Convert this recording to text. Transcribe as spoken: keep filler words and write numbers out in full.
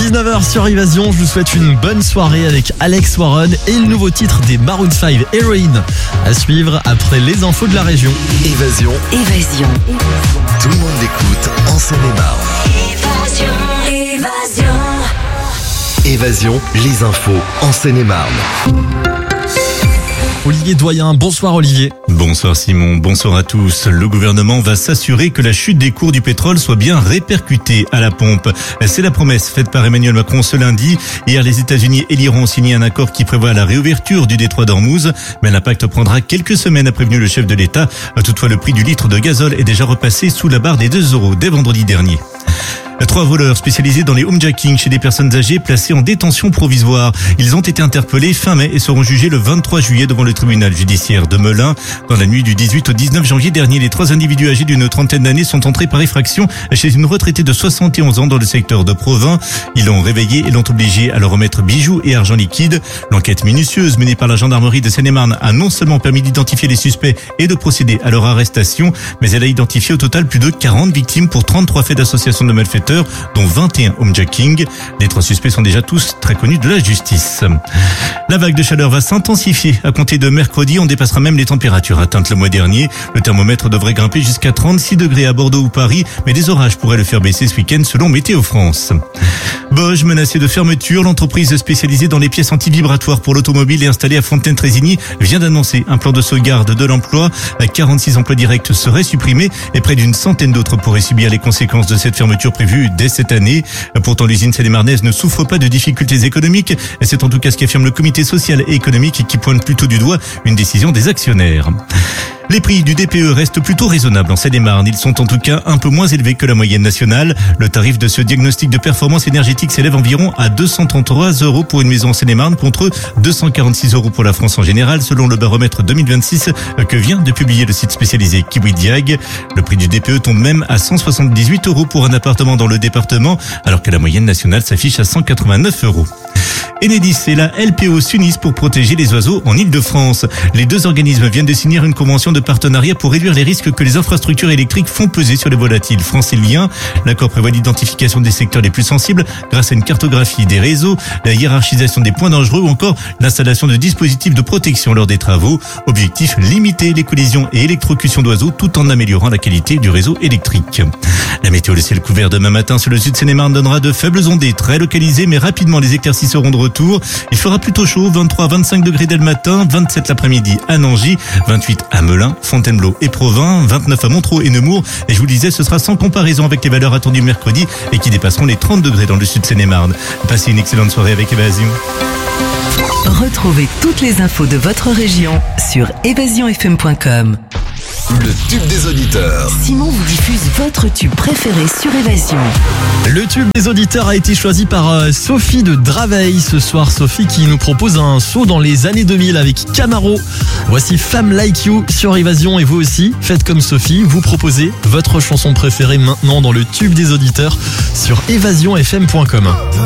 dix-neuf heures sur Évasion, je vous souhaite une bonne soirée avec Alex Warren et le nouveau titre des Maroon cinq, Heroin, à suivre après les infos de la région. Évasion. Évasion. Tout le monde l'écoute en Seine-et-Marne. Évasion. Évasion. Évasion, les infos en Seine-et-Marne. Olivier Doyen, bonsoir Olivier. Bonsoir Simon, bonsoir à tous. Le gouvernement va s'assurer que la chute des cours du pétrole soit bien répercutée à la pompe. C'est la promesse faite par Emmanuel Macron ce lundi. Hier, les États-Unis et l'Iran ont signé un accord qui prévoit la réouverture du détroit d'Ormuz. Mais l'impact prendra quelques semaines, a prévenu le chef de l'État. Toutefois, le prix du litre de gazole est déjà repassé sous la barre des deux euros dès vendredi dernier. Trois voleurs spécialisés dans les homejacking chez des personnes âgées placées en détention provisoire. Ils ont été interpellés fin mai et seront jugés le vingt-trois juillet devant le tribunal judiciaire de Melun. Dans la nuit du dix-huit au dix-neuf janvier dernier, les trois individus âgés d'une trentaine d'années sont entrés par effraction chez une retraitée de soixante et onze ans dans le secteur de Provins. Ils l'ont réveillée et l'ont obligée à leur remettre bijoux et argent liquide. L'enquête minutieuse menée par la gendarmerie de Seine-et-Marne a non seulement permis d'identifier les suspects et de procéder à leur arrestation, mais elle a identifié au total plus de quarante victimes pour trente-trois faits d'association de malfaiteurs, dont vingt et un homejacking. Les trois suspects sont déjà tous très connus de la justice. La vague de chaleur va s'intensifier. À compter de mercredi, on dépassera même les températures atteintes le mois dernier. Le thermomètre devrait grimper jusqu'à trente-six degrés à Bordeaux ou Paris, mais des orages pourraient le faire baisser ce week-end selon Météo France. Bosch, menacée de fermeture, l'entreprise spécialisée dans les pièces anti-vibratoires pour l'automobile et installée à Fontaine-Trésigny vient d'annoncer un plan de sauvegarde de l'emploi. quarante-six emplois directs seraient supprimés et près d'une centaine d'autres pourraient subir les conséquences de cette fermeture prévue dès cette année. Pourtant, l'usine seine-et-marnaise ne souffre pas de difficultés économiques. Et c'est en tout cas ce qu'affirme le comité social et économique qui pointe plutôt du doigt une décision des actionnaires. Les prix du D P E restent plutôt raisonnables en Seine-et-Marne. Ils sont en tout cas un peu moins élevés que la moyenne nationale. Le tarif de ce diagnostic de performance énergétique s'élève environ à deux cent trente-trois euros pour une maison en Seine-et-Marne contre deux cent quarante-six euros pour la France en général, selon le baromètre deux mille vingt-six que vient de publier le site spécialisé Kiwidiag. Le prix du D P E tombe même à cent soixante-dix-huit euros pour un appartement dans le département, alors que la moyenne nationale s'affiche à cent quatre-vingt-neuf euros. Enedis et la L P O s'unissent pour protéger les oiseaux en Île-de-France. Les deux organismes viennent de signer une convention de partenariat pour réduire les risques que les infrastructures électriques font peser sur les volatiles franciliens. L'accord prévoit l'identification des secteurs les plus sensibles grâce à une cartographie des réseaux, la hiérarchisation des points dangereux ou encore l'installation de dispositifs de protection lors des travaux. Objectif, limiter les collisions et électrocutions d'oiseaux tout en améliorant la qualité du réseau électrique. La météo, le ciel couvert demain matin sur le sud Seine-et-Marne donnera de faibles ondées très localisées, mais rapidement les éclaircies seront de retour. Il fera plutôt chaud, vingt-trois à vingt-cinq degrés dès le matin, vingt-sept l'après-midi à Nangy, vingt-huit à Melun, Fontainebleau et Provins, vingt-neuf à Montreux et Nemours. Et je vous le disais, ce sera sans comparaison avec les valeurs attendues mercredi et qui dépasseront les trente degrés dans le sud Seine-et-Marne. Passez une excellente soirée avec Évasion. Retrouvez toutes les infos de votre région sur évasion f m point com. Le tube des auditeurs. Simon vous diffuse votre tube préféré sur Évasion. Le tube des auditeurs a été choisi par euh, Sophie de Draveil ce soir. Sophie qui nous propose un saut dans les années deux mille avec Camaro. Voici Femme Like You sur Évasion et vous aussi, faites comme Sophie. Vous proposez votre chanson préférée maintenant dans le tube des auditeurs sur évasion f m point com.